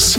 Plus.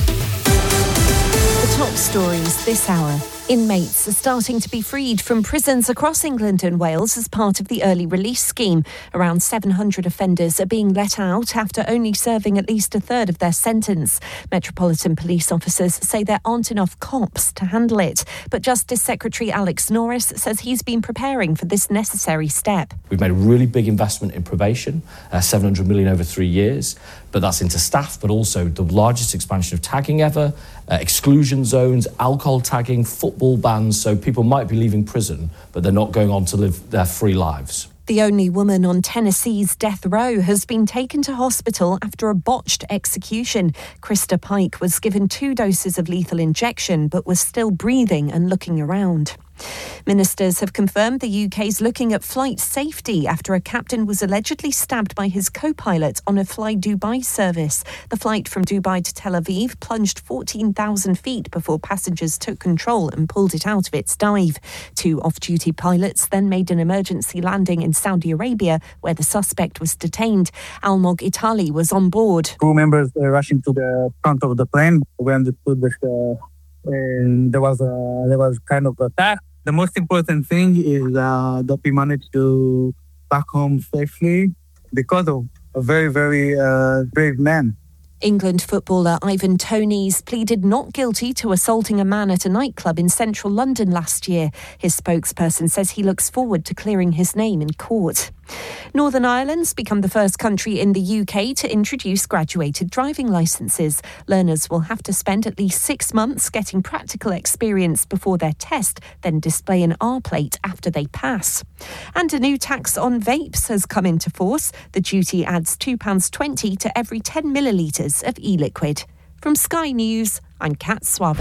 The top stories this hour. Inmates are starting to be freed from prisons across England and Wales as part of the early release scheme. Around 700 offenders are being let out after only serving at least a third of their sentence. Metropolitan Police officers say there aren't enough cops to handle it. But Justice Secretary Alex Norris says he's been preparing for this necessary step. We've made a really big investment in probation, 700 million over 3 years. But that's into staff, but also the largest expansion of tagging ever, exclusion zones, alcohol tagging, football bans, so people might be leaving prison, but they're not going on to live their free lives. The only woman on Tennessee's death row has been taken to hospital after a botched execution. Krista Pike was given 2 doses of lethal injection, but was still breathing and looking around. Ministers have confirmed the UK's looking at flight safety after a captain was allegedly stabbed by his co-pilot on a Fly Dubai service. The flight from Dubai to Tel Aviv plunged 14,000 feet before passengers took control and pulled it out of its dive. 2 off-duty pilots then made an emergency landing in Saudi Arabia, where the suspect was detained. Almog Itali was on board. Crew members rushing to the front of the plane. We understood that there was kind of attack. The most important thing is that we managed to back home safely because of a very, very brave man. England footballer Ivan Toney's pleaded not guilty to assaulting a man at a nightclub in central London last year. His spokesperson says he looks forward to clearing his name in court. Northern Ireland's become the first country in the UK to introduce graduated driving licences. Learners will have to spend at least 6 months getting practical experience before their test, then display an R plate after they pass. And a new tax on vapes has come into force. The duty adds £2.20 to every 10 millilitres of e-liquid. From Sky News, I'm Kat Suave.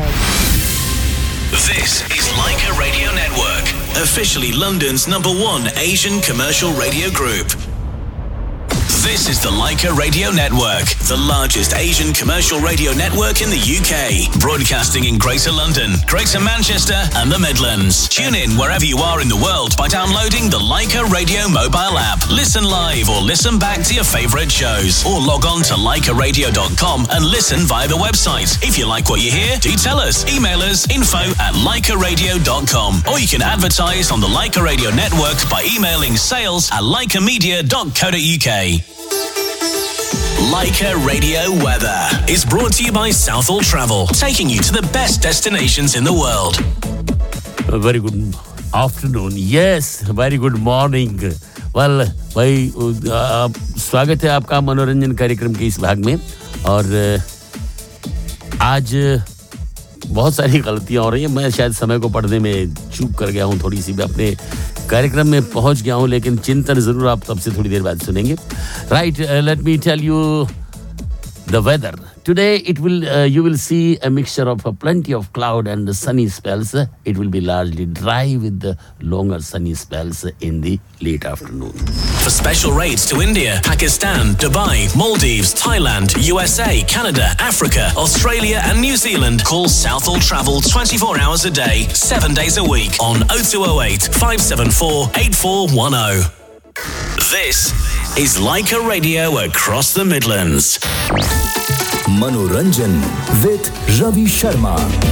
This is Leica Radio Network, officially London's #1 Asian commercial radio group. This is the Leica Radio Network, the largest Asian commercial radio network in the UK, broadcasting in Greater London, Greater Manchester and the Midlands. Tune in wherever you are in the world by downloading the Leica Radio mobile app. Listen live or listen back to your favourite shows, or log on to leicaradio.com and listen via the website. If you like what you hear, do tell us. Email us info@leicaradio.com, or you can advertise on the Leica Radio Network by emailing sales@leicamedia.co.uk. Leica Radio Weather is brought to you by Southall Travel, taking you to the best destinations in the world. Very good afternoon. Yes, very good morning. Well, भाई स्वागत है आपका मनोरंजन कार्यक्रम के इस भाग में. और आज बहुत सारी गलतियां हो रही हैं. मैं शायद समय को पढ़ने में चूक कर गया हूं, थोड़ी सी मैं अपने कार्यक्रम में पहुंच गया हूं, लेकिन चिंतन जरूर आप तब से थोड़ी देर बाद सुनेंगे. Right, let me tell you the weather. Today you will see a mixture of plenty of cloud and sunny spells. It will be largely dry with the longer sunny spells in the late afternoon. For special rates to India, Pakistan, Dubai, Maldives, Thailand, USA, Canada, Africa, Australia and New Zealand, call Southall Travel 24 hours a day, 7 days a week on 0208 574 8410. This is Leica Radio across the Midlands. Manoranjan with Ravi Sharma.